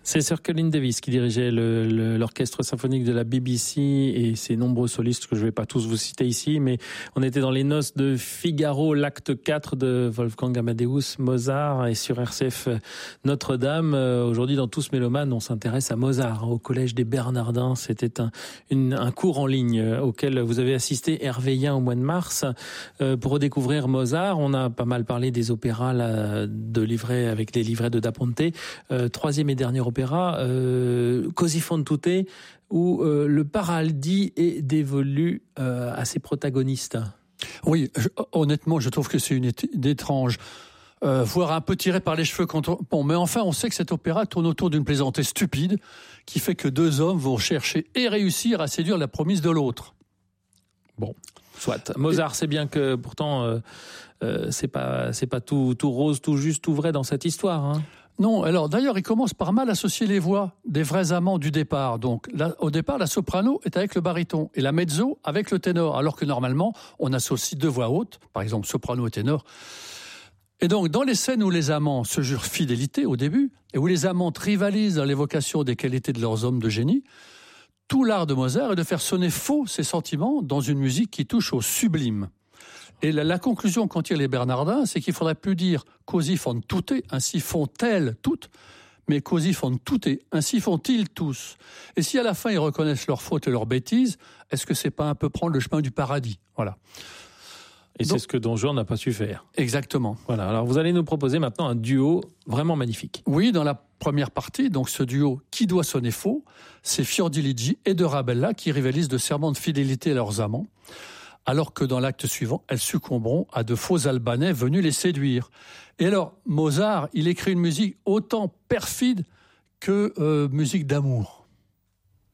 C'est Sir Colin Davis qui dirigeait l'orchestre symphonique de la BBC et ses nombreux solistes que je ne vais pas tous vous citer ici, mais on était dans les noces de Figaro, l'acte 4 de Wolfgang Amadeus Mozart et sur RCF Notre-Dame. Aujourd'hui, dans Tous Mélomanes, on s'intéresse à Mozart, au Collège des Bernardins. C'était un cours en ligne auquel vous avez assisté, Hervé Yen, au mois de mars. Pour redécouvrir Mozart, on a pas mal parlé des opéras là, avec les livrets de Da Ponte. Troisième et dernier opéra, Così fan tutte, où le paradis est dévolu à ses protagonistes. Oui, honnêtement, je trouve que c'est une étrange, voire un peu tiré par les cheveux. Mais enfin, on sait que cet opéra tourne autour d'une plaisanterie stupide qui fait que deux hommes vont chercher et réussir à séduire la promise de l'autre. Bon, soit. Mozart, c'est bien que pourtant, c'est pas tout rose, tout juste, tout vrai dans cette histoire, hein. Non, alors d'ailleurs, il commence par mal associer les voix des vrais amants du départ. Donc là, au départ, la soprano est avec le baryton et la mezzo avec le ténor, alors que normalement, on associe deux voix hautes, par exemple soprano et ténor. Et donc, dans les scènes où les amants se jurent fidélité au début, et où les amantes rivalisent dans l'évocation des qualités de leurs hommes de génie, tout l'art de Mozart est de faire sonner faux ces sentiments dans une musique qui touche au sublime. Et la conclusion qu'en tirent les Bernardins, c'est qu'il ne faudrait plus dire « così fan tutte », ainsi font-elles toutes, mais « così fan tutte », ainsi font-ils tous. Et si à la fin ils reconnaissent leurs fautes et leurs bêtises, est-ce que c'est pas un peu prendre le chemin du paradis ? Voilà. Et donc, c'est ce que Don Juan n'a pas su faire. Exactement. Voilà. Alors vous allez nous proposer maintenant un duo vraiment magnifique. Oui, dans la première partie, donc ce duo qui doit sonner faux, c'est Fiordiligi et de Rabella qui rivalisent de serments de fidélité à leurs amants, alors que dans l'acte suivant, elles succomberont à de faux Albanais venus les séduire. Et alors, Mozart, il écrit une musique autant perfide que musique d'amour.